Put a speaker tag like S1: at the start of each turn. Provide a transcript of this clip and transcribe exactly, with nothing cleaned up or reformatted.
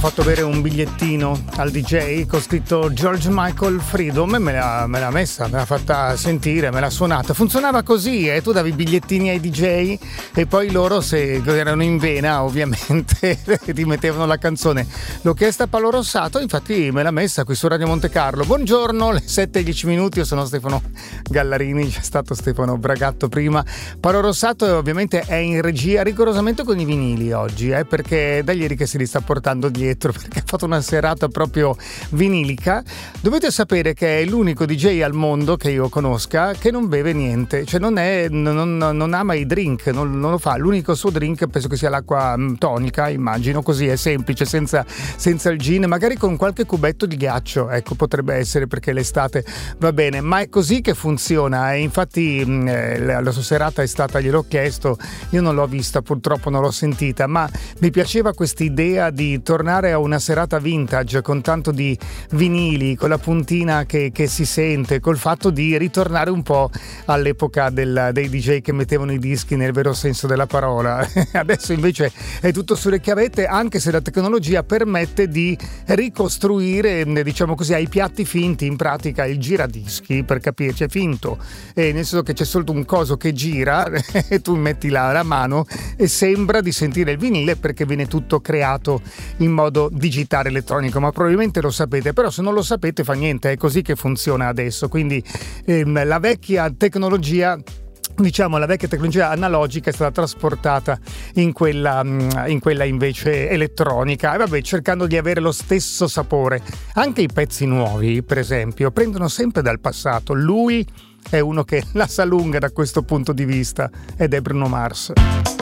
S1: Fatto avere un bigliettino al D J con scritto George Michael Freedom e me l'ha, me l'ha messa, me l'ha fatta sentire, me l'ha suonata. Funzionava così, e eh? Tu davi i bigliettini ai D J e poi loro, se erano in vena ovviamente, ti mettevano la canzone. L'ho chiesta a Paolo Rossato, infatti me l'ha messa qui su Radio Monte Carlo. Buongiorno, le sette e dieci minuti, io sono Stefano Gallarini, c'è stato Stefano Bragatto prima. Paolo Rossato ovviamente è in regia rigorosamente con i vinili oggi, eh? Perché da ieri che se li sta portando dietro, perché ha fatto una serata proprio vinilica. Dovete sapere che è l'unico D J al mondo che io conosca che non beve niente, cioè non è non, non ama i drink, non, non lo fa. L'unico suo drink penso che sia l'acqua tonica, immagino, così è semplice, senza, senza il gin, magari con qualche cubetto di ghiaccio, ecco, potrebbe essere, perché l'estate va bene, ma è così che funziona. E infatti eh, la, la sua serata è stata, gliel'ho chiesto, io non l'ho vista, purtroppo non l'ho sentita, ma mi piaceva quest'idea di tornare a una serata vintage con tanto di vinili, con la puntina che, che si sente, col fatto di ritornare un po' all'epoca del, dei D J che mettevano i dischi nel vero senso della parola. Adesso invece è tutto sulle chiavette, anche se la tecnologia permette di ricostruire, diciamo così, ai piatti finti, in pratica il giradischi, per capirci, è finto, eh, nel senso che c'è solo un coso che gira e tu metti la, la mano e sembra di sentire il vinile, perché viene tutto creato in modo digitale elettronico, ma probabilmente lo sapete, però se non lo sapete fa niente, è così che funziona adesso. Quindi ehm, la vecchia tecnologia, diciamo la vecchia tecnologia analogica, è stata trasportata in quella, in quella invece elettronica, e vabbè, cercando di avere lo stesso sapore. Anche i pezzi nuovi, per esempio, prendono sempre dal passato. Lui è uno che la sa lunga da questo punto di vista, ed è Bruno Mars.